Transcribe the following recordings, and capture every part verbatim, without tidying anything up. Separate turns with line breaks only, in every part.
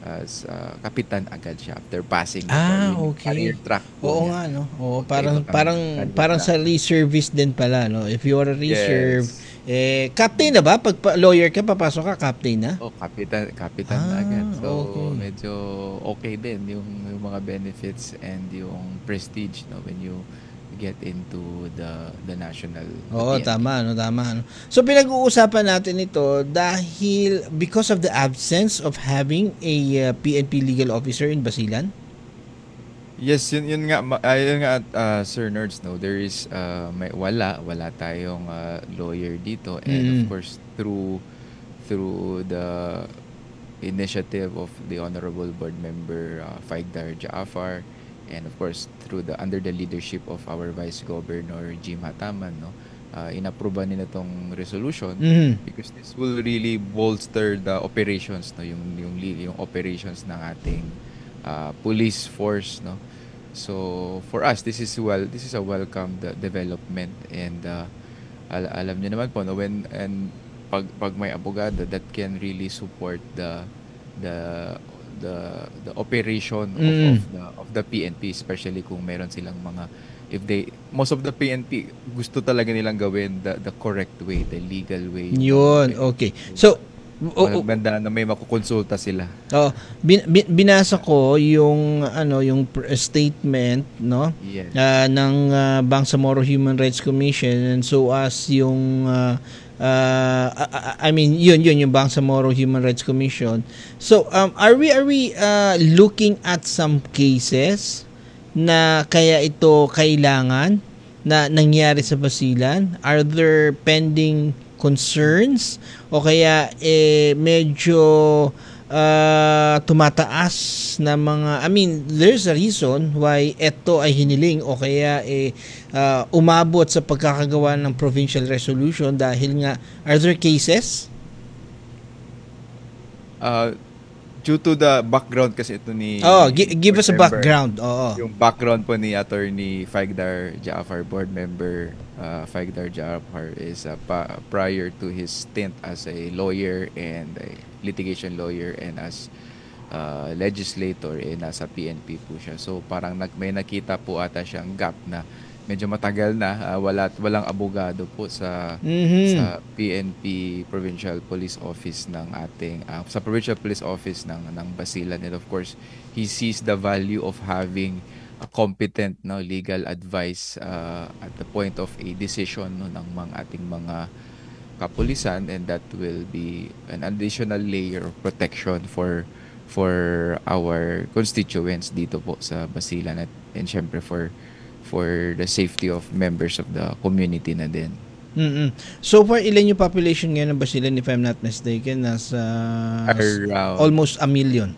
as uh, kapitan agad siya after passing the bar.
Ah,
Yun yung career
okay.
track po
Oo
niya.
nga, no? Oo,
Magkaiba
parang,
kami
parang,
ng career
parang
track.
sa reservist din pala, no? If you are a reserve,
Yes.
eh, captain na ba? Pag pa- lawyer ka, papasok ka, captain na?
Oh, kapitan kapitan na agad.
Ah,
So,
okay.
medyo okay din yung yung mga benefits and yung prestige, no, when you get into the the national, the
Oo,
P N P.
tama, no, tama, no. So, pinag-uusapan natin ito dahil because of the absence of having a uh, P N P legal officer in Basilan?
Yes, yun yun nga ma- ah, yun nga uh, Sir Nerds, no. There is uh, may wala wala tayong uh, lawyer dito, and of
Mm.
course through through the initiative of the honorable board member uh, Faigdar Jaafar, and of course through the under the leadership of our Vice Governor Jim Hataman, no, uh, inapruba nila tong resolution
Mm.
because this will really bolster the operations, no, yung yung li- yung operations ng ating uh, police force, no. So for us, this is well this is a welcome de- development, and uh, al- alam niyo naman po, no, when and pag pag may abogado that can really support the the the the operation of of
Mm.
the of the P N P, especially kung meron silang mga, if they most of the P N P gusto talaga nilang gawin the the correct way, the legal way yung mga
Yun, okay.
operation. So,
So, o- o-
maganda na may makukonsulta sila.
Oo, bin, bin- binasa ko yung ano yung pr- statement, no,
Yes.
ah, ng ah, Bangsamoro Human Rights Commission, and so as yung ah, ah, I I mean yun yun yung Bangsamoro Human Rights Commission. So um are we are we ah, looking at some cases na kaya ito kailangan na nangyari sa Basilan? Are there pending concerns o kaya eh medyo uh, tumataas na mga, I mean, there's a reason why ito ay hiniling o kaya eh uh, umabot sa pagkakagawa ng provincial resolution dahil nga are there cases?
Uh, Due to the background kasi ito ni
Oh, gi- give
board
us a
member,
background. Oo.
yung background po ni Attorney Faigdar Jaafar, board member uh, Faigdar Jaafar is uh, pa- prior to his stint as a lawyer and a litigation lawyer and as uh, legislator, eh, nasa P N P po siya. So parang nag, may nakita po ata siyang gap na medyo matagal na, uh, wala walang abogado po sa
Mhm.
sa P N P Provincial Police Office ng ating ah, sa Provincial Police Office ng ng Basilan, and of course he sees the value of having a competent, no, legal advice uh, at the point of a decision, no, ng mga ating mga kapulisan, and that will be an additional layer of protection for for our constituents dito po sa Basilan, at and syempre for for the safety of members of the community na din.
Mm. So far ilan yung population ngayon ng Basilan, if I'm not mistaken, nasa s-
Around
almost a million.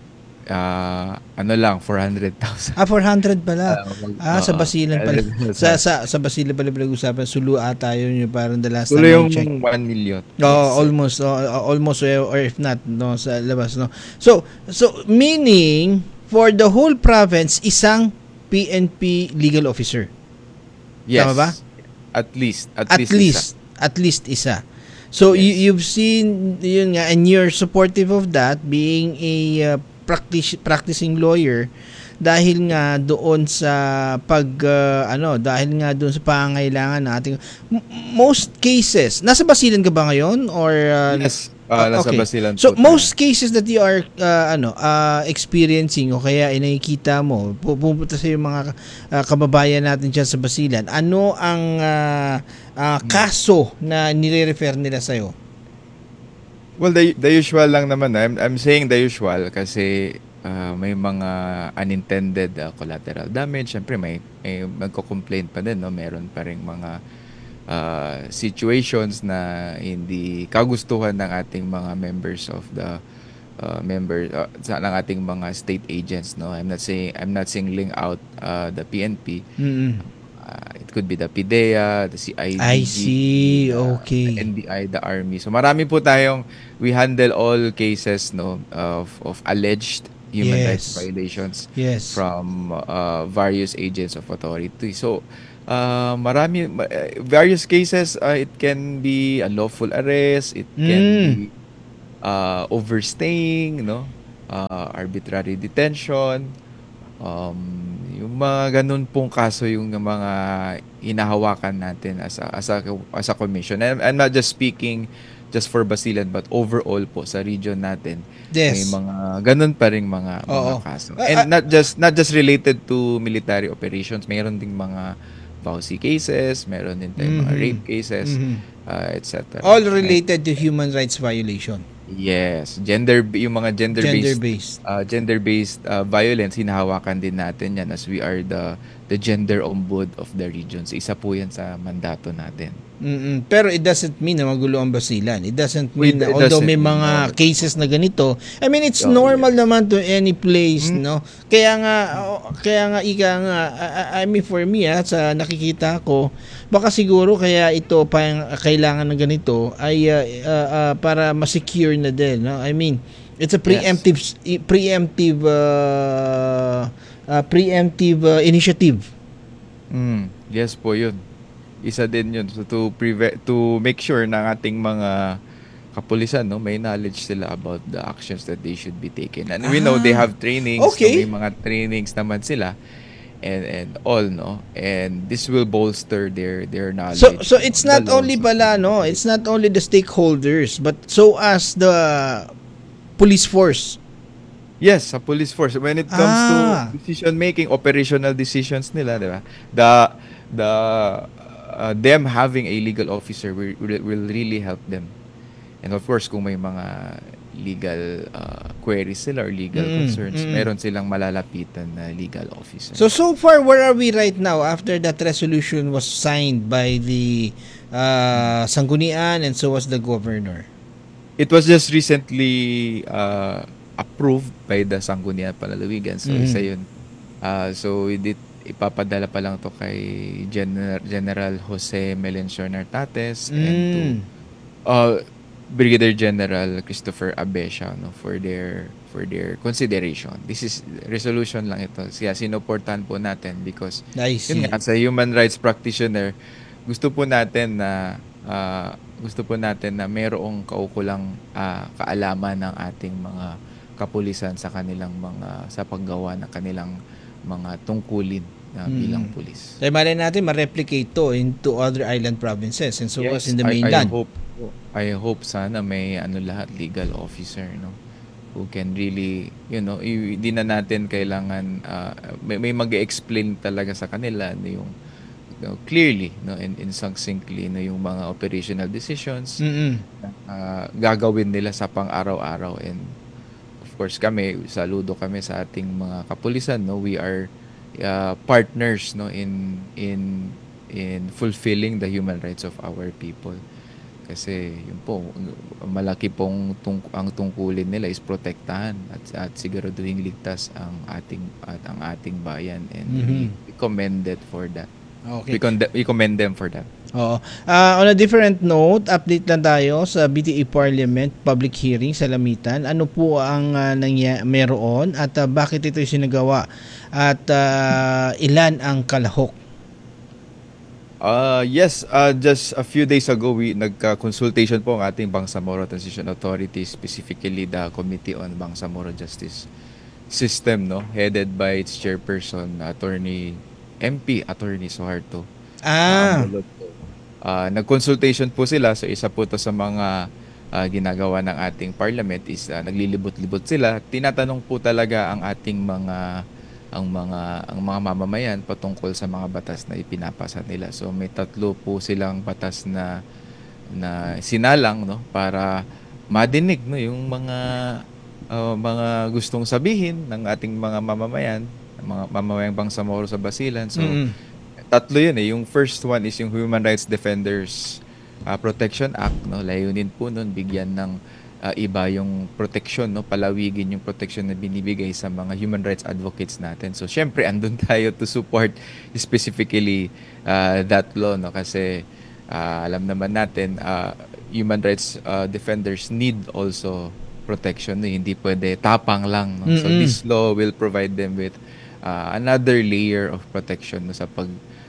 ah, ano lang, four hundred thousand.
Ah, four hundred pala.
Ah, mag
Ah, sa
oo,
Basilan pala. Sa
four hundred thousand.
sa sa Basilan pala pinag-usapan. Sulu ata yun yung parang the last
Tuloy
time I
yung
checked.
one million.
Oh,
Yes, sir.
almost oh, almost eh, or if not no sa labas no. So so meaning for the whole province isang P N P legal officer. Tama ba?
Yes. At least, at
At
least isa.
least at least isa. So you,
Yes.
you've seen yun nga, and you're supportive of that being a uh, practice, practicing lawyer dahil nga doon sa pag uh, ano dahil nga doon sa pangangailangan nating m- most cases. Nasa Basilan ka ba ngayon or uh,
Yes, ah,
uh,
nasa
okay.
Basilan
So
po tayo.
most cases that you are uh, ano uh, experiencing o kaya ay nakikita mo pu- pupunta sa yung mga uh, kababayan natin diyan sa Basilan. Ano ang uh, uh,
Hmm.
kaso na nire-refer nila sa iyo?
Well, the the usual lang naman. I'm I'm saying the usual kasi ah, may mga unintended ah, collateral damage. Siyempre may may magko-complain pa din, no. Meron pa ring mga ah, situations na hindi kagustuhan ng ating mga members of the uh, member uh, sa ng ating mga state agents, no. I'm not saying I'm not singling out uh, the P N P.
Mm.
Uh, it could be the PIDEA, the
I
C I D G,
see.
the, the
Okay.
N B I, the Army. So marami po tayong, we handle all cases, no, of of alleged human rights
Yes.
violations
Yes.
from uh, various agents of authority. So uh, marami ma- eh, various cases, uh, it can be unlawful arrest, it can
Mm.
be uh, overstaying, no. uh, arbitrary detention, um, yung mga ganun pong kaso yung mga hinahawakan natin as a, as a, as a commission. And I'm not just speaking just for Basilan but overall po sa region natin may
Yes.
mga ganun pa ring mga mga
Oo.
kaso.
Ah,
And
ah,
not just not just related to military operations, mayroon ding mga vowsy cases, meron din tayong mga
mhm.
rape cases,
Mhm.
uh, et cetera.
All related to human rights violation.
Yes, gender yung mga gender-based
Gender-based.
uh, gender-based uh, violence hinahawakan din natin 'yan as we are the the gender ombud of the region. So, isa po 'yan sa mandato natin.
Mm. Pero it doesn't mean na magulo ang Basilan. It doesn't
It,
mean na
it
although may
doesn't mean no.
mga cases na ganito, I mean it's
Oh,
normal
yes.
naman to any place,
Mm,
no? Kaya nga oh, kaya nga ika nga I, I I mean for me ah, sa nakikita ko, baka siguro kaya ito pa yung kailangan ng ganito ay ah, ah, ah, para ma-secure na din, no? I mean, it's a
yes.
preemptive preemptive uh, uh, preemptive uh, initiative.
Mm, yes po 'yun. Isa din 'yun so to prevent to make sure na ang ating mga kapulisan no may knowledge sila about the actions that they should be taken. And we know they
Ah,
have trainings, no may
okay.
mga trainings naman sila and and all no and this will bolster their their
So
knowledge
so
no,
it's
on the
not only
laws of
pala
the
no, it's
police.
not only the stakeholders but so as the police force.
Yes, sa police force when it comes to
Ah,
decision making, operational decisions nila, 'di ba? The the uh, them having a legal officer will, will will really help them. And of course, kung may mga legal uh, queries sila or legal
mm,
concerns,
mm.
meron silang malalapitan na legal officer.
So so far where are we right now after that resolution was signed by the uh, Sanggunian and so was the governor?
It was just recently uh, approved by the Sangguniang Panlalawigan. So, isa
Mhm.
yun. Uh, so, it, ipapadala pa lang to kay General, General Jose Melencio Nartates and to
Mm.
uh, Brigadier General Christopher Abesha no, for their for their consideration. This is resolution lang ito. Kaya sinuportahan po natin because
I
yun
see.
nga, as a human rights practitioner, gusto po natin na ah, gusto po natin na mayroong kaukulang ah, kaalaman ng ating mga kapulisan sa kanilang mga sa paggawa ng kanilang mga tungkulin ah, bilang
Mm.
pulis.
Kaya malay natin ma-replicate to into other island provinces and so was
Yes,
in the
I I
mainland.
hope po. I hope sana may ano lahat legal officer no who can really you know i- hindi na natin kailangan ah, may, may mag-explain talaga sa kanila no, yung no, clearly no and, and succinctly no yung mga operational decisions
Mm.
na ah, gagawin nila sa pang-araw-araw and of course kami saludo kami sa ating mga kapulisan no we are ah, partners no in in in fulfilling the human rights of our people kasi yun po malaki pong tung, ang tungkulin nila is protektahan at at siguraduhing ligtas ang ating at ang ating bayan and we,
Mhm.
we commend it for that we,
Okay.
conde- we commend them for that.
Oo. Ah, on a different note, update lang tayo sa B T A Parliament public hearing sa Lamitan. Ano po ang uh, nangya- meron at ah, bakit ito sinagawa? At ah, ilan ang kalahok?
Uh, yes, uh, just a few days ago, we nagka-consultation po ang ating Bangsamoro Transition Authority, specifically the Committee on Bangsamoro Justice System, no, headed by its chairperson, Attorney M P, Attorney Soharto uh,
Ah,
Amolot. Uh, nag-consultation po sila, so isa po to sa mga uh, ginagawa ng ating parliament is uh, naglilibot-libot sila. Tinatanong po talaga ang ating mga ang mga ang mga mamamayan patungkol sa mga batas na ipinapasa nila. So may tatlo po silang batas na na sinalang no para madinig no yung mga uh, mga gustong sabihin ng ating mga mamamayan, mga mamamayang Bangsamoro sa Basilan. So
mm.
tatlo yun eh. Yung first one is yung Human Rights Defenders uh, Protection Act. No? Layunin po nun, bigyan ng uh, iba yung protection, no? Palawigin yung protection na binibigay sa mga human rights advocates natin. So, syempre, andun tayo to support specifically uh, that law. No? Kasi uh, alam naman natin, uh, human rights uh, defenders need also protection. No? Hindi pwede tapang lang. No? So,
Mm-mm.
this law will provide them with uh, another layer of protection no? sa pag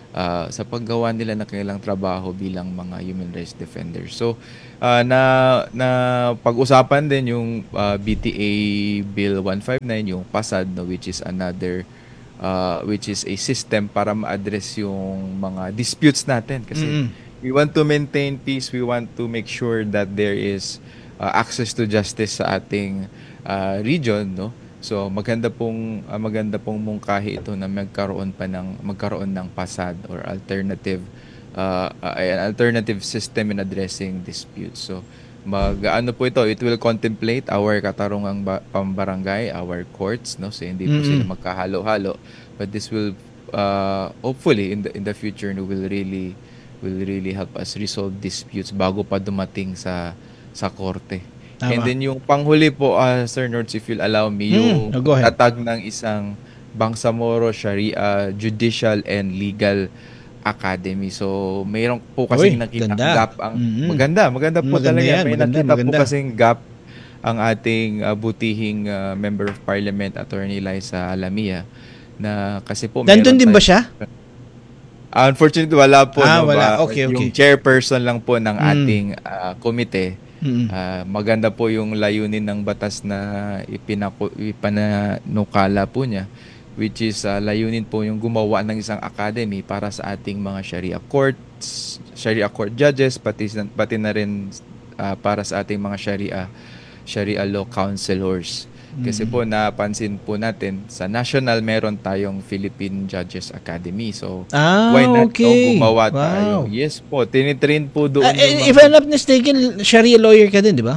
uh, sa paggawa nila ng kanilang trabaho bilang mga human rights defenders. So uh, na na pag-usapan din yung uh, B T A Bill one fifty-nine, yung PASAD, no, which is another uh, which is a system para ma-address yung mga disputes natin kasi
Mm-mm.
we want to maintain peace, we want to make sure that there is uh, access to justice sa ating uh, region, no. So maganda pong uh, maganda pong mungkahi ito na magkaroon pa ng magkaroon ng PASAD or alternative uh, uh, an alternative system in addressing disputes. So mag ano po ito, it will contemplate our katarungang ba- pambarangay, our courts, no. So hindi po
Mm-mm.
sila magkahalo-halo, but this will uh, hopefully in the in the future no, will really will really help us resolve disputes bago pa dumating sa sa korte.
Tama.
And then yung panghuli po, uh, Sir Nords, if you'll allow me,
Mm,
yung
no, go ahead.
tatag ng isang Bangsamoro Sharia Judicial and Legal Academy. So, mayroon po kasing
Uy,
nakita
ganda.
gap ang
Mhm.
maganda, maganda po
Maganda
talaga.
yan,
May
maganda,
nakita
maganda.
po kasing gap ang ating uh, butihing uh, Member of Parliament Attorney Liza Alamia na kasi po
Nandun
meron
din ba
tayo-
siya?
Unfortunately, wala po.
Ah,
no,
wala.
ba-
Okay,
Yung
okay.
chairperson lang po ng
Mm.
ating uh, komite.
Mm-mm.
Ah, maganda po yung layunin ng batas na ipinaku, ipananukala po niya, which is ah, layunin po yung gumawa ng isang academy para sa ating mga Sharia courts, Sharia court judges, pati, pati na rin ah, para sa ating mga Sharia Sharia law counselors. Kasi po napansin po natin sa national meron tayong Philippine Judges Academy. So
Ah,
why not no,
okay.
gumawa
Wow.
tayo? Yes po, tinitrain po doon
Ah,
yung
eh, if I'm not mistaken, Sharia lawyer ka din, di ba?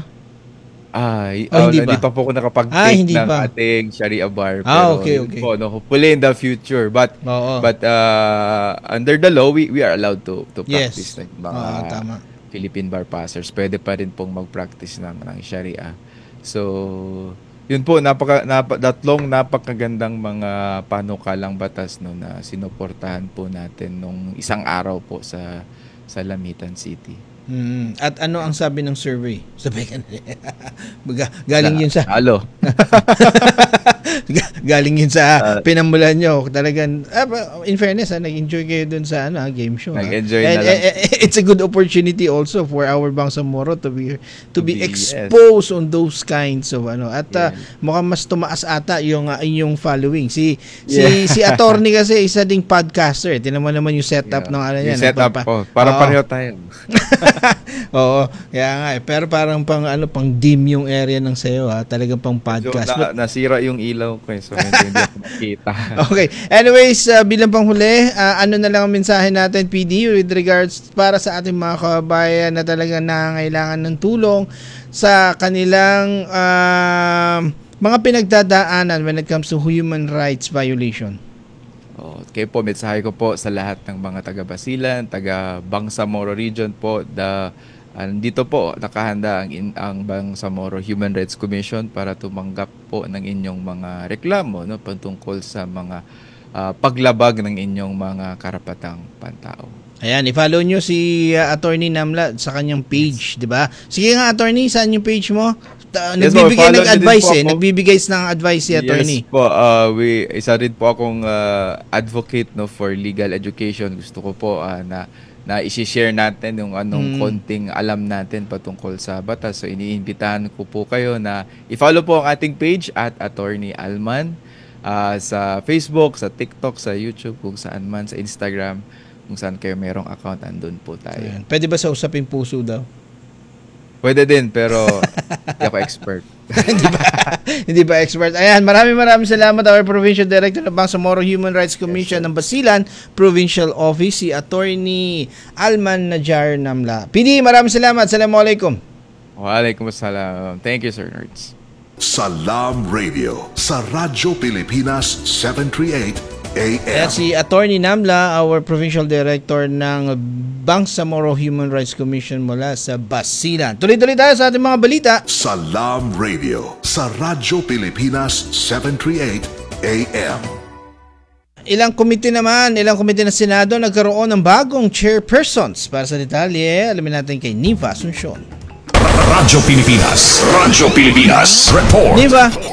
Ay,
Oh,
oh,
hindi
hindi,
pa?
pa po ako nakapag-take
Ah, hindi
ng
pa.
ating Sharia bar. Pero
Ah, okay,
yun
okay.
Po, no, hopefully in the future. But
Oo.
but uh, under the law, we, we are allowed to to
Yes.
practice like mga
Oo, tama.
Philippine bar passers. Pwede pa rin pong mag-practice ng, ng Sharia. So, yun po, napaka, napa, tatlong napakagandang mga panukalang batas no, na sinuportahan po natin nung isang araw po sa sa Lamitan City.
Mm. At ano ang sabi ng survey? Sabi ka na. Galing yun sa
Halo.
Ga- galing yun sa pinamulan nyo. Talagang, ah, ba- in fairness, ah, nag-enjoy kayo dun sa ano, ah, game show. ah.
Nag-enjoy
And,
na lang.
eh, eh, it's a good opportunity also for our Bangsamoro to be to,
To
be,
be, yes.
exposed on those kinds of ano. At ah,
Yeah.
mukhang mas tumaas ata yung ah, inyong following. Si si
Yeah.
si attorney kasi isa ding podcaster. Tinan mo naman yung setup
Yeah.
ng ano niya.
Yung setup
nagpapa-
po. Para
Oo.
pareho tayo.
Oo, kaya nga eh. Pero parang pang ano, pang dim yung area ng sayo ha. Talagang pang
So,
podcast.
na, nasira yung ilaw ko eh. So, medyo hindi ako makita.
Okay. Anyways, uh, bilang panghuli, uh, ano na lang ang mensahe natin, P D, with regards para sa ating mga kababayan na talagang nangangailangan ng tulong sa kanilang uh, mga pinagdadaanan when it comes to human rights violation.
Oh, okay po, mensahe ko po sa lahat ng mga taga Basilan, taga Bangsamoro region po, the andito po nakahanda ang, in, ang Bangsamoro Human Rights Commission para tumanggap po ng inyong mga reklamo no patungkol sa mga ah, paglabag ng inyong mga karapatang pantao.
Ayan, i-follow nyo si uh, Attorney Namla sa kanyang page, di ba? Sige nga, Attorney, saan yung page mo? Ta-
Yes,
nagbibigay
po, follow
ng
nyo din
advice
po
eh.
ako.
Nagbibigay ng advice si Attorney.
Yes po, uh, we, isa rin po akong uh, advocate no for legal education. Gusto ko po uh, na na i-share natin yung
Mm.
anong konting alam natin patungkol sa batas. So iniimbitahan ko po kayo na i-follow po ang ating page at Attorney Alman uh, sa Facebook, sa TikTok, sa YouTube, kung saan man, sa Instagram, kung saan kayo merong account, andun po tayo.
Ayan. Pwede ba sa usaping puso daw?
Pwede din, pero hindi ako expert.
Hindi ba? Hindi ba expert? Ayan, maraming maraming salamat our Provincial Director ng Bangsamoro Human Rights Commission ng Basilan Provincial Office, si Attorney Alman Najar Namla. P D, maraming salamat. Assalamualaikum.
Waalaikumsalam. Thank you, Sir Nerds.
Salam Radio sa Radyo Pilipinas seven thirty-eight A M.
Ayan, si Attorney Namla, our Provincial Director ng Bangsamoro Human Rights Commission mula sa Basilan. Tuloy-tuloy tayo sa ating mga balita.
Salam Radio sa Radyo Pilipinas seven thirty-eight A M.
Ilang komite naman, ilang komite ng Senado nagkaroon ng bagong chairpersons. Para sa detalye, alamin natin kay Niva Asuncion.
Radyo Pilipinas. Radyo Pilipinas. Report.
Niva,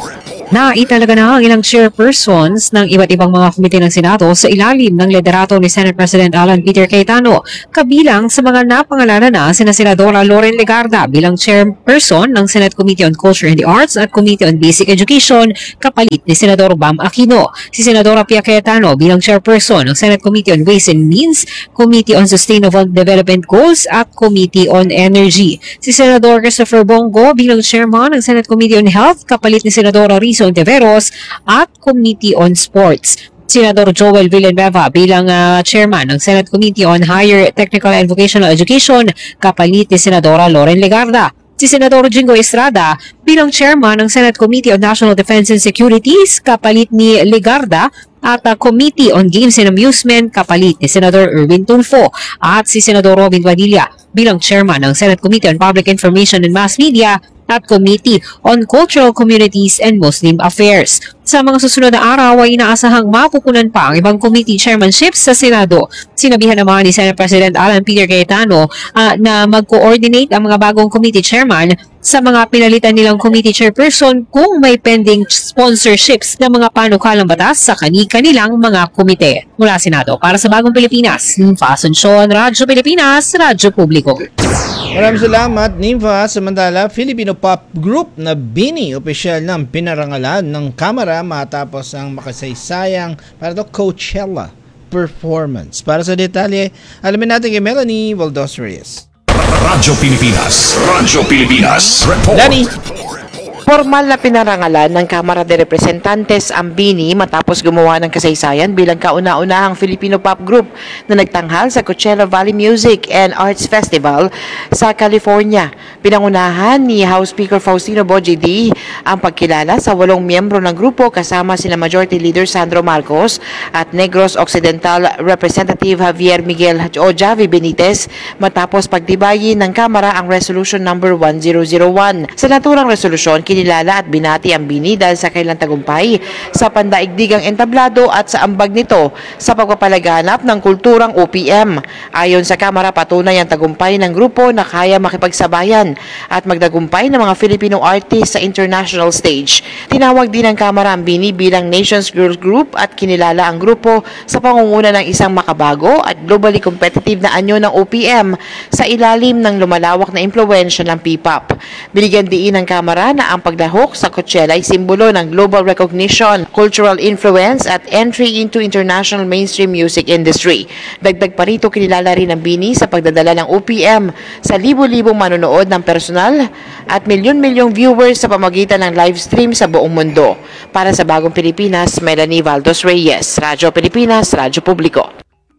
na italaga na ang ilang chairpersons ng iba't ibang mga komite ng Senado sa ilalim ng liderato ni Senate President Alan Peter Cayetano. Kabilang sa mga napangalanan na sina Senadora Loren Legarda bilang chairperson ng Senate Committee on Culture and the Arts at Committee on Basic Education, kapalit ni Senador Bam Aquino. Si Senadora Pia Cayetano bilang chairperson ng Senate Committee on Ways and Means, Committee on Sustainable Development Goals at Committee on Energy. Si Senador Christopher Bongo bilang chairman ng Senate Committee on Health, kapalit ni Senadora Risa Ontiveros at Committee on Sports. Senador Joel Villanueva bilang uh, chairman ng Senate Committee on Higher Technical and Vocational Education, kapalit ni Senadora Loren Legarda. Si Senador Jingo Estrada bilang chairman ng Senate Committee on National Defense and Securities, kapalit ni Legarda, at uh, Committee on Games and Amusement, kapalit ni Senador Erwin Tulfo, at si Senador Robin Padilla bilang chairman ng Senate Committee on Public Information and Mass Media at Committee on Cultural Communities and Muslim Affairs. Sa mga susunod na araw ay inaasahang mapupunan pa ang ibang committee chairmanships sa Senado. Sinabihan naman ni Senate President Alan Peter Cayetano uh, na mag-coordinate ang mga bagong committee chairman sa mga pinalitan nilang committee chairperson kung may pending sponsorships ng mga panukalang batas sa kani-kanilang mga komite. Mula Senado, para sa Bagong Pilipinas, Nympha Asuncion, Radyo Pilipinas, Radyo Publiko.
Maraming salamat, Nympha. Samantala, Filipino pop group na BINI, opisyal ng pinarangalan ng Kamara matapos ang makasaysayang para to Coachella performance. Para sa detalye, alamin natin kay Melanie Valdos Reyes.
Radyo Pilipinas. Radyo Pilipinas. Report.
Danny.
Formal na pinarangalan ng Kamara de Representantes ang BINI matapos gumawa ng kasaysayan bilang kauna-unahang Filipino pop group na nagtanghal sa Coachella Valley Music and Arts Festival sa California. Pinangunahan ni House Speaker Faustino Bogie D ang pagkilala sa walong miyembro ng grupo kasama sina Majority Leader Sandro Marcos at Negros Occidental Representative Javier Miguel o Javi Benitez matapos pagtibayin ng Kamara ang Resolution number one thousand one. Sa naturang resolusyon, kinilala at binati ang BINI dahil sa kailang tagumpay sa pandaigdigang entablado at sa ambag nito sa pagpapalaganap ng kulturang O P M. Ayon sa Kamara, patunay ang tagumpay ng grupo na kaya makipagsabayan at magdagumpay ng mga Filipino artists sa international stage. Tinawag din ng Kamara ang BINI bilang Nations Girls Group at kinilala ang grupo sa pangunguna ng isang makabago at globally competitive na anyo ng O P M sa ilalim ng lumalawak na impluwensya ng P-pop. Binigyan diin ng Kamara na ang pagdahok sa Coachella ay simbolo ng global recognition, cultural influence at entry into international mainstream music industry. Dagdag pa rito, kinilala rin ang BINI sa pagdadala ng O P M sa libo-libong manonood ng personal at milyon-milyong viewers sa pamagitan ng live stream sa buong mundo. Para sa Bagong Pilipinas, Melanie Valdos Reyes, Radyo Pilipinas, Radyo Publiko.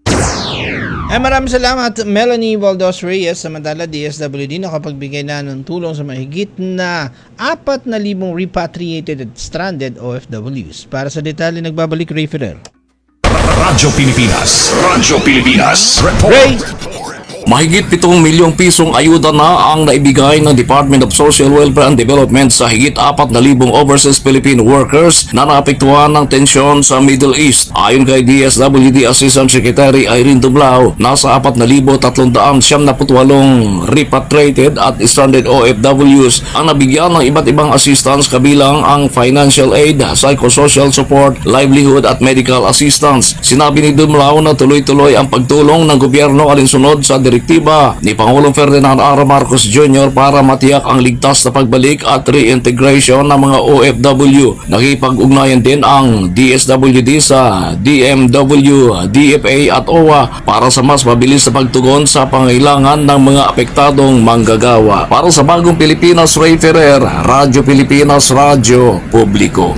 Ay maraming salamat, Melanie Valdos Reyes. Samantala, D S W D nakapagbigay na ng tulong sa mahigit na apat na libong repatriated at stranded O F Ws. Para sa detalye, nagbabalik Ray Ferrer.
Radyo Pilipinas. Radyo Pilipinas. Report.
Ray!
Mahigit pitong milyong pisong ayuda na ang naibigay ng Department of Social Welfare and Development sa higit apat na libong overseas Filipino workers na naapektuhan ng tensyon sa Middle East. Ayon kay D S W D Assistant Secretary Irene Dublao, nasa apat na libo tatlong daang siyam na putwalong repatriated at stranded O F Ws ang nabigyan ng iba't ibang assistance kabilang ang financial aid, psychosocial support, livelihood at medical assistance. Sinabi ni Dublao na tuloy-tuloy ang pagtulong ng gobyerno alinsunod sa direktiba ni Pangulong Ferdinand R. Marcos Junior para matiyak ang ligtas na pagbalik at reintegration ng mga O F W. Nakipag-ugnayan din ang D S W D sa D M W, D F A at O W A para sa mas mabilis na pagtugon sa pangailangan ng mga apektadong manggagawa. Para sa Bagong Pilipinas, Ray Ferrer, Radyo Pilipinas, Radyo Publiko.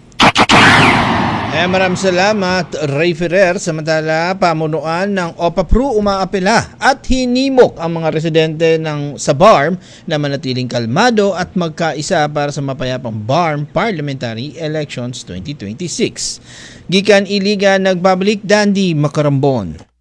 Eh, maraming salamat, Ray Ferrer. Samantala, pamunuan ng O P A P R U umaapela at hinimok ang mga residente ng sa B A R M na manatiling kalmado at magkaisa para sa mapayapang B A R M Parliamentary Elections twenty twenty-six. Gikan Iligan, nagbabalik Dandy Macarambon.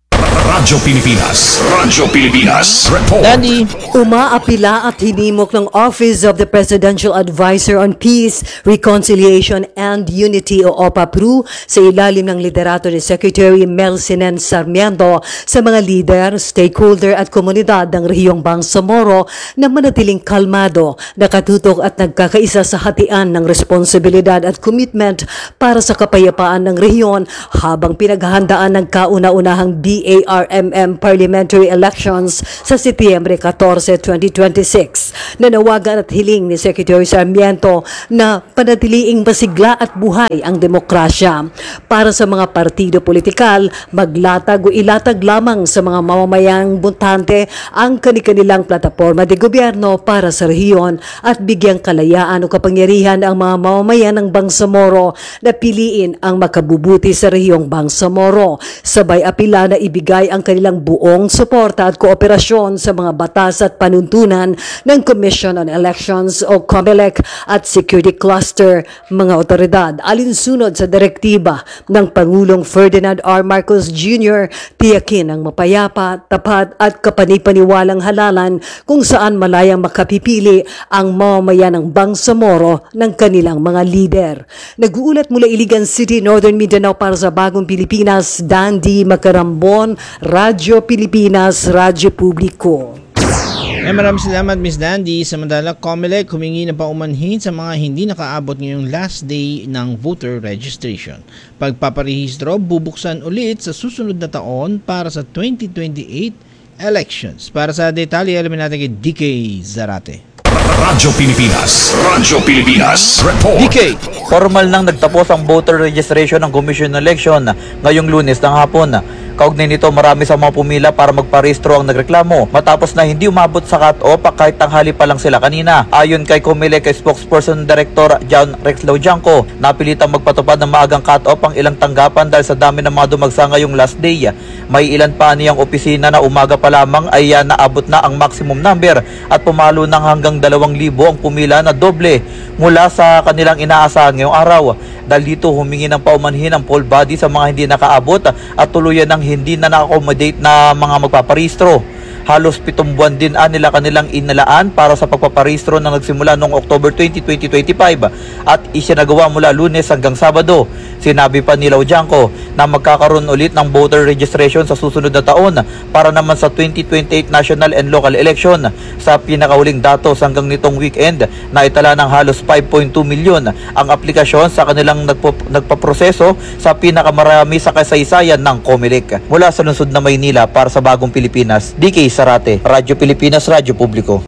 Radyo Pilipinas. Radyo Pilipinas. Report.
Dandy,
Umaapila at hinimok ng Office of the Presidential Advisor on Peace, Reconciliation and Unity o OPA-PRU sa ilalim ng liderato ni Secretary Melcinen Sarmiento sa mga leader, stakeholder at komunidad ng rehiyong Bangsamoro na manatiling kalmado, nakatutok at nagkakaisa sa hatian ng responsibilidad at commitment para sa kapayapaan ng rehiyon habang pinaghahandaan ng kauna-unahang B A R M M parliamentary elections sa Setyembre fourteen, twenty twenty-six. Nanawagan at hiling ni Secretary Sarmiento na panatiliing masigla at buhay ang demokrasya. Para sa mga partido politikal, maglatag o ilatag lamang sa mga mamamayang butante ang kanilang plataforma de gobyerno para sa rehiyon at bigyang kalayaan o kapangyarihan ang mga mamamayan ng Bangsamoro na piliin ang makabubuti sa rehiyong Bangsamoro. Sabay apila na ibigay ang kanilang buong suporta at kooperasyon sa mga batas at panuntunan ng Commission on Elections o COMELEC at Security Cluster, mga otoridad. Alinsunod sa direktiba ng Pangulong Ferdinand R. Marcos Junior, tiyakin ang mapayapa, tapat at kapanipaniwalang halalan kung saan malayang makapipili ang mamamayan ng Bangsamoro ng kanilang mga lider. Nag-uulat mula Iligan City, Northern Mindanao para sa Bagong Pilipinas, Dandy Macarambon, Radyo Pilipinas, Radyo Publiko.
Eh, maraming salamat Miss Dandy. Samantala, COMELEC humingi na paumanhin sa mga hindi nakaabot ngayong last day ng voter registration. Pagpaparehistro bubuksan ulit sa susunod na taon para sa twenty twenty-eight elections. Para sa detalye, alamin natin kay D K Zarate.
Radyo Pilipinas. Radyo Pilipinas. Report.
D K.
Formal nang nagtapos ang voter registration ng Commission on Election ngayong Lunes ng hapon. Kaugnay nito, marami sa mga pumila para magparehistro ang nagreklamo matapos na hindi umabot sa cut-off kahit tanghali pa lang sila kanina. Ayon kay COMELEC Spokesperson Director John Rex Laujanco, napilitang magpatupad ng maagang cut-off ang ilang tanggapan dahil sa dami ng mga dumagsa ngayong last day. May ilan pa niyang opisina na umaga pa lamang ay uh, naabot na ang maximum number at pumalo ng hanggang dalawang libo ang pumila na doble mula sa kanilang inaasahan ngayong araw. Dahil dito humingi ng paumanhin ang poll body sa mga hindi nakaabot at tuluyan ng hindi na na-accommodate na mga magpaparehistro. Halos pitong buwan din ah, nila kanilang inalaan para sa pagpaparehistro na nagsimula noong October twentieth, twenty twenty-five at isinagawa mula Lunes hanggang Sabado. Sinabi pa ni Laujanco na magkakaroon ulit ng voter registration sa susunod na taon para naman sa twenty twenty-eight national and local election. Sa pinakahuling datos hanggang nitong weekend, naitala ng halos five point two milyon ang aplikasyon sa kanilang nagpo, nagpaproseso sa pinakamarami sa kasaysayan ng COMELEC. Mula sa lungsod na Maynila para sa Bagong Pilipinas, D K Zarate, Radyo Pilipinas, Radyo Publiko.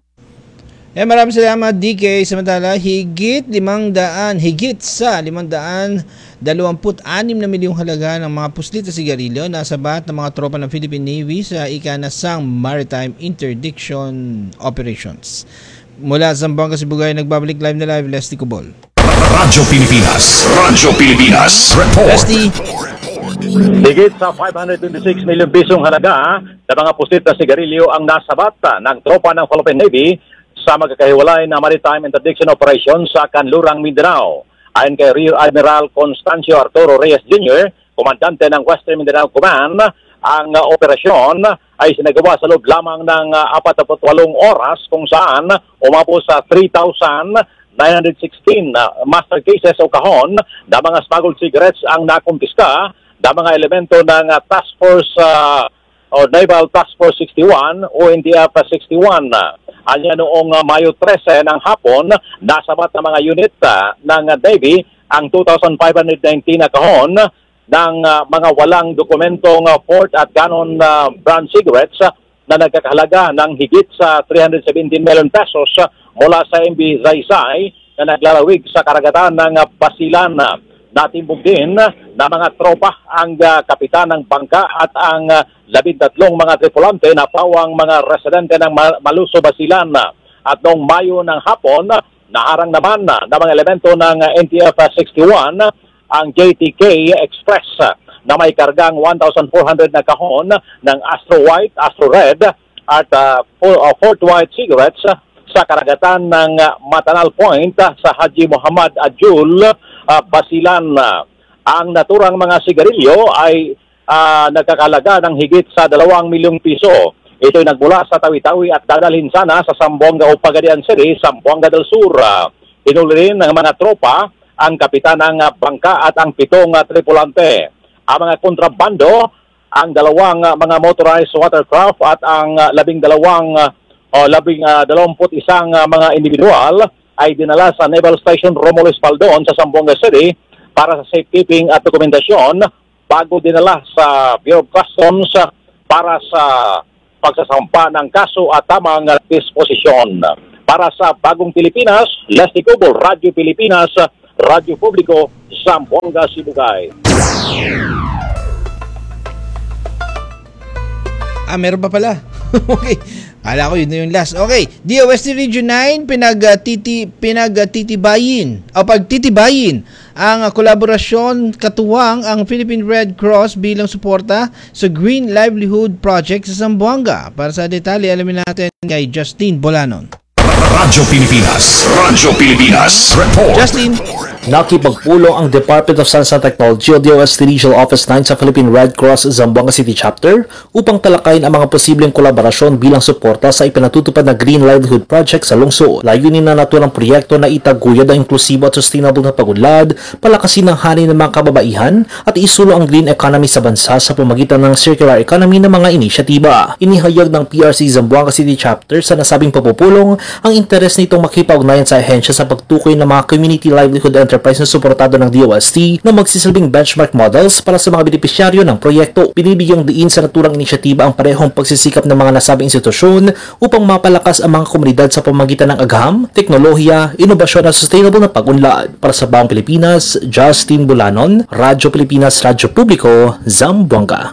Eh, maraming salamat D K. Samantala, higit limang daan, higit sa limang daan dalawamput anim na milyong halaga ng mga puslit na sigarilyo na sabat ng mga tropa ng Philippine Navy sa ikanasang Maritime Interdiction Operations. Mula sa Zamboanga, Sibugay, nagbabalik live na live, Leslie Cubol.
Radyo Pilipinas. Radyo Pilipinas. Report.
Leslie.
Higit sa five hundred twenty-six milyon pisong halaga na mga puslit na sigarilyo ang nasabat ng tropa ng Philippine Navy sa magkakahiwalay na Maritime Interdiction Operation sa Kanlurang, Mindanao. Ayon kay Rear Admiral Constancio Arturo Reyes Junior, komandante ng Western Mindanao Command, ang uh, operasyon ay sinagawa sa loob lamang ng uh, forty-eight oras kung saan umabot sa three thousand nine hundred sixteen uh, master cases o kahon na mga smuggled cigarettes ang nakumpiska na mga elemento ng uh, Task Force uh, o Naval Task Force sixty-one o N T F sixty-one. Anya noong uh, Mayo thirteen ng hapon, nasabat ng mga unit uh, ng uh, Navy ang two thousand five hundred nineteen na kahon ng uh, mga walang dokumentong uh, Fort at Canon uh, brand cigarettes uh, na nagkakahalaga ng higit sa three hundred seventeen million pesos uh, mula sa M V Zaysay na naglalawig sa karagatan ng uh, Basilan. Natimbog din na mga tropa ang uh, kapitan ng bangka at ang uh, labintatlong mga tripulante na pawang mga residente ng Maluso, Basilan. At noong Mayo ng hapon, naharang naman na ng mga elemento ng uh, N T F sixty-one ang J T K Express na may kargang one thousand four hundred na kahon ng Astro White, Astro Red at uh, Fort White cigarettes sa karagatan ng uh, Matanal Point uh, sa Haji Muhammad Ajul, uh, Basilan. Ang naturang mga sigarilyo ay uh, nagkakalaga ng higit sa dalawang milyong piso. Ito'y nagmula sa Tawi-Tawi at dadalhin sana sa Zamboanga o Pagadian City, Zamboanga del Sur. Hinuli rin ng mga tropa ang kapitan ng bangka at ang pitong uh, tripulante. Ang mga kontrabando, ang dalawang uh, mga motorized watercraft at ang uh, labing dalawang uh, o labing uh, dalawamput isang uh, mga individual ay dinala sa Naval Station Romulo Espaldon sa Zamboanga City para sa safekeeping at dokumentasyon bago dinala sa Bureau of Customs para sa pagsasampa ng kaso at tamang disposisyon. Para sa Bagong Pilipinas, Leslie Cobol, Radyo Pilipinas, Radyo Publiko, Zamboanga, Sibugay.
Ah, meron pa pala. Okay. Kala ko yun na yung last. Okay. D O S T Region nine pinagtiti pinagtitibayin o pagtitibayin ang uh, kolaborasyon katuwang ang Philippine Red Cross bilang suporta sa Green Livelihood Project sa Zamboanga. Para sa detalye, alamin natin kay Justin Bolanon.
Radyo Pilipinas. Radyo Pilipinas. Report.
Justin.
Nakipagpulong ang Department of Science and Technology o D O S T Regional Office nine sa Philippine Red Cross Zamboanga City Chapter upang talakayin ang mga posibleng kolaborasyon bilang suporta sa ipinatutupad na Green Livelihood Project sa lungsod. Layunin na naturang proyekto na itaguyod ang inklusibo at sustainable na pagunlad, palakasin ang hanay ng mga kababaihan at isulong ang green economy sa bansa sa pamagitan ng circular economy ng mga inisyatiba. Inihayag ng P R C Zamboanga City Chapter sa nasabing pagpupulong ang interes nitong makipag-ugnayan sa ahensya sa pagtukoy ng mga community livelihood enterprise na suportado ng D O S T na magsisilbing benchmark models para sa mga benepisyaryo ng proyekto. Binibigyang diin sa naturang inisyatiba ang parehong pagsisikap ng mga nasabing institusyon upang mapalakas ang mga komunidad sa pamamagitan ng agham, teknolohiya, inobasyon at sustainable na pag-unlad. Para sa Bagong Pilipinas, Justin Bulanon, Radyo Pilipinas, Radyo Publiko, Zamboanga.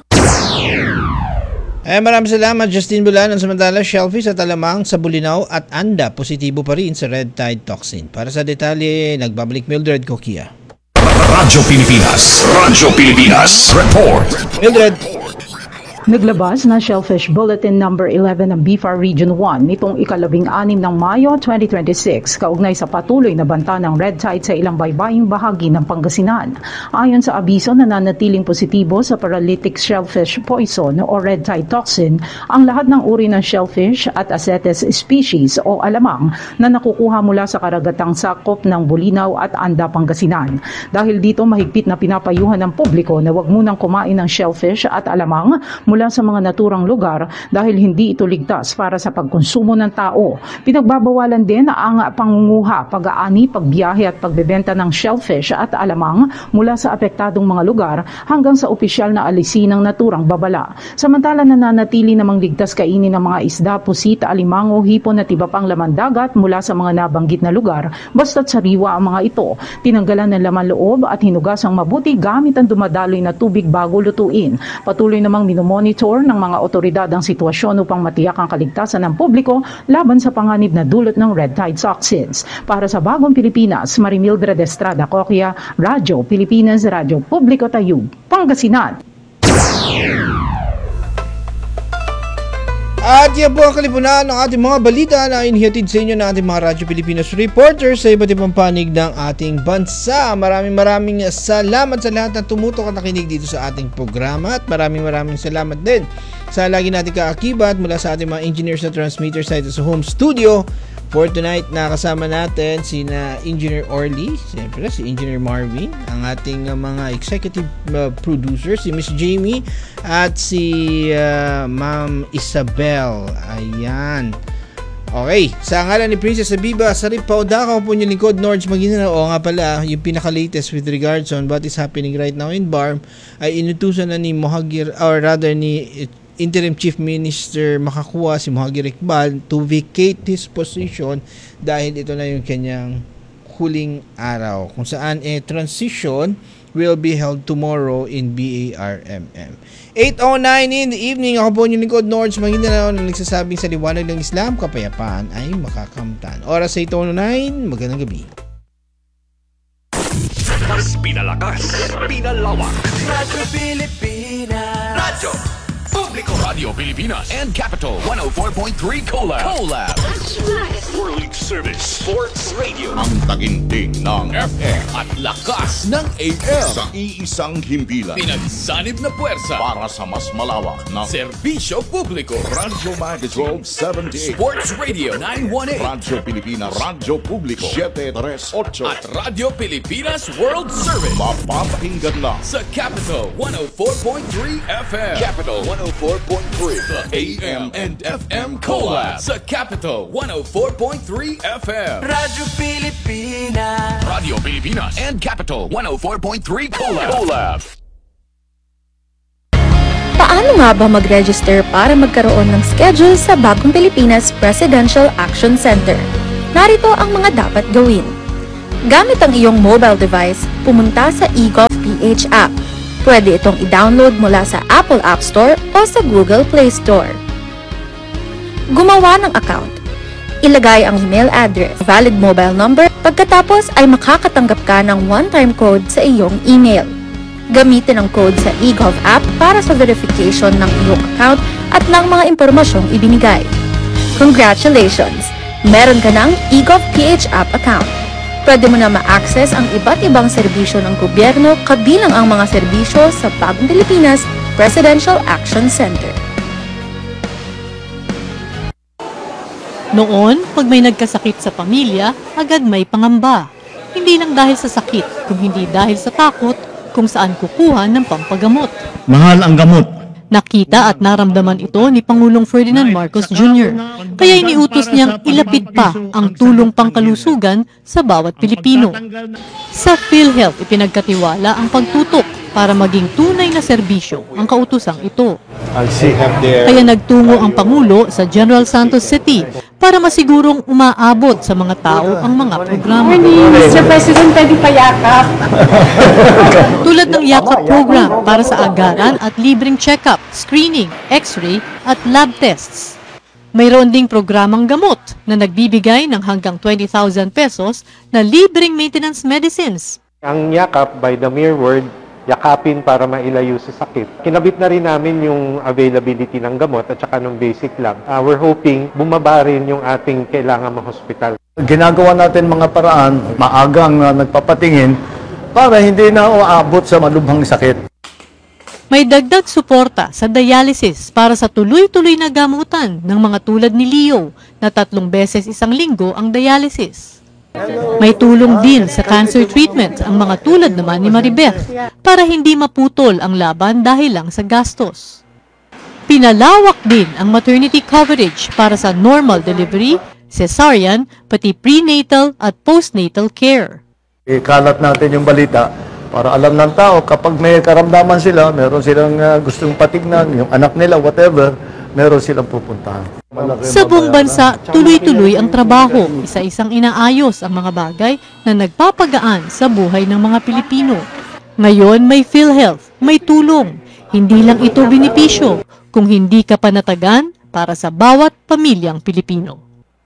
Eh, maraming salamat Justin Bulanon. Samantala, shellfish at alamang sa Bulinaw at Anda positibo pa rin sa red tide toxin. Para sa detalye, nagbabalik Mildred Coquia.
Radyo Pilipinas. Radyo Pilipinas. Report.
Mildred.
Naglabas na Shellfish Bulletin number eleven ng B F A R Region one nitong ikalabing anim ng Mayo twenty twenty-six kaugnay sa patuloy na banta ng red tide sa ilang baybaying bahagi ng Pangasinan. Ayon sa abiso, nananatiling positibo sa paralytic shellfish poison o red tide toxin ang lahat ng uri ng shellfish at Acetes species o alamang na nakukuha mula sa karagatang sakop ng Bulinaw at Anda, Pangasinan. Dahil dito, mahigpit na pinapayuhan ng publiko na huwag munang kumain ng shellfish at alamang mula sa mga naturang lugar dahil hindi ito ligtas para sa pagkonsumo ng tao. Pinagbabawalan din ang pangunguha, pag-aani, pagbiyahe at pagbebenta ng shellfish at alamang mula sa apektadong mga lugar hanggang sa opisyal na alisin ng naturang babala. Samantala, nananatili namang ligtas kainin ng mga isda, pusit, alimango, hipon at iba pang laman dagat mula sa mga nabanggit na lugar basta't sariwa ang mga ito. Tinanggalan ng laman loob at hinugasang mabuti gamit ang dumadaloy na tubig bago lutuin. Patuloy namang minomonitor ng mga otoridad ang sitwasyon upang matiyak ang kaligtasan ng publiko laban sa panganib na dulot ng red tide toxins. Para sa Bagong Pilipinas, Marimildred Estrada Coquia, Radyo Pilipinas, Radyo Publiko Tayub, Pangasinan.
At yan po ang kalipunan ng ating mga balita na inihatid sa inyo ng ating mga Radyo Pilipinas reporters sa iba't ibang panig ng ating bansa. Maraming maraming salamat sa lahat na tumutok at nakinig dito sa ating programa at maraming maraming salamat din sa lagi nating kaakibat mula sa ating mga engineers na transmitter site sa home studio. For tonight, nakasama natin sina Engineer Orly, siyempre si Engineer Marvin, ang ating uh, mga executive uh, producers, si Miss Jamie at si uh, Ma'am Isabel. Ayan. Okay, sa ngalan ni Princess Abiba, Sarip Paudaka po yung lingkod, Norge Maguindanao. O nga pala, yung pinaka-latest with regards on what is happening right now in B A R M ay inutusan na ni Mohagir, or rather ni Interim Chief Minister Makakuha, si Mohagir Iqbal, to vacate his position dahil ito na yung kanyang huling araw, kung saan eh, transition will be held tomorrow in B A R M M. eight oh nine in the evening, ako po yung lingkod, Norge Maguindanao, na nagsasabing sa liwanag ng Islam, kapayapaan ay makakamtan. Oras sa eight oh nine, magandang gabi.
Mas pinalakas, pinalawak.
Radyo Pilipinas. Radyo Publico, Radio Pilipinas, and Capital one oh four point three Collab. Collab. Whirling Service. Sports Radio.
Ang taginting ng
F M at lakas ng A M.
sa iisang himpilan
Pinagsanib na puwersa.
para sa mas malawak na
Serbisyo Publico.
Radyo Magazine twelve seventy-eight,
Sports Radio nine one eight.
Radyo Pilipinas, Radyo Publiko seven thirty-eight,
At Radio Pilipinas World Service.
mapapakinggan lang
Sa Capital one oh four point three F M. Capital one oh four point three. The A M and F M Collab. Sa Capital one oh four point three F M.
Radyo Pilipinas.
Radio Pilipinas and Capital one oh four point three Collab. Collab.
Paano nga ba mag-register para magkaroon ng schedule sa Bagong Pilipinas Presidential Action Center? Narito ang mga dapat gawin. Gamit ang iyong mobile device, pumunta sa eGovPH app. Pwede itong i-download mula sa Apple App Store o sa Google Play Store. Gumawa ng account. Ilagay ang email address, valid mobile number, pagkatapos ay makakatanggap ka ng one-time code sa iyong email. Gamitin ang code sa eGov app para sa verification ng iyong account at ng mga impormasyong ibinigay. Congratulations! Meron ka ng eGovPH app account. Pwede mo na ma-access ang iba't ibang serbisyo ng gobyerno kabilang ang mga serbisyo sa Bagong Pilipinas Presidential Action Center.
Noon, pag may nagkasakit sa pamilya, agad may pangamba. Hindi lang dahil sa sakit, kung hindi dahil sa takot kung saan kukuha ng pampagamot.
Mahal ang gamot.
Nakita at naramdaman ito ni Pangulong Ferdinand Marcos Junior Kaya iniutos niyang ilapit pa ang tulong pangkalusugan sa bawat Pilipino. Sa PhilHealth, ipinagkatiwala ang pagtutok para maging tunay na serbisyo ang kautusang ito. Kaya nagtungo ang Pangulo sa General Santos City para masigurong umaabot sa mga tao ang mga programa.
mister President, pwede pa yakap.
Tulad ng yakap program para sa agaran at libreng check-up, screening, x-ray at lab tests. Mayroon ding programang gamot na nagbibigay ng hanggang twenty thousand pesos na libreng maintenance medicines.
Ang yakap, by the mere word, yakapin para mailayo sa sakit. Kinabit na rin namin yung availability ng gamot at saka ng basic lang. Uh, we're hoping bumaba rin yung ating kailangan ma-hospital.
Ginagawa natin mga paraan, maagang uh, nagpapatingin para hindi na uabot sa malubhang sakit.
May dagdag suporta sa dialysis para sa tuloy-tuloy na gamutan ng mga tulad ni Leo na tatlong beses isang linggo ang dialysis. May tulong din sa cancer treatment ang mga tulad naman ni Maribeth para hindi maputol ang laban dahil lang sa gastos. Pinalawak din ang maternity coverage para sa normal delivery, cesarean, pati prenatal at postnatal care.
Ikalat natin yung balita para alam ng tao kapag may karamdaman sila, meron silang uh, gustong patignan, yung anak nila, whatever, meron silang pupuntahan.
Sa buong bansa, tuloy-tuloy ang trabaho, isa-isang inaayos ang mga bagay na nagpapagaan sa buhay ng mga Pilipino. Ngayon may PhilHealth, may tulong. Hindi lang ito benepisyo, kung hindi ka panatagan para sa bawat pamilyang Pilipino.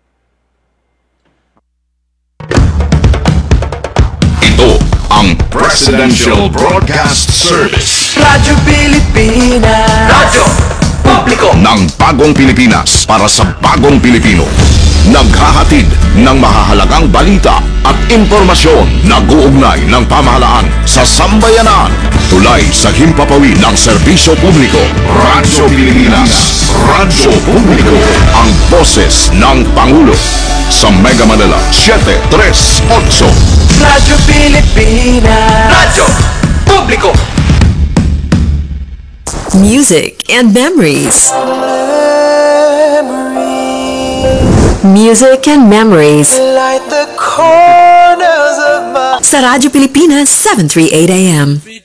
Ito ang Presidential Broadcast Service.
Radyo Pilipinas. Radyo Publiko
ng Bagong Pilipinas para sa Bagong Pilipino. Naghahatid ng mahahalagang balita at impormasyon na guugnay ng pamahalaan sa sambayanan. Tulay sa himpapawid ng serbisyo publiko. Radyo Pilipinas. Radyo Publiko. Ang boses ng Pangulo. Sa Mega Manila, seven thirty-eight.
Radyo Pilipinas. Radyo Publiko.
Music and memories. Music and memories.
Light the corners of my...
Sa Radyo Pilipinas, seven thirty-eight A M.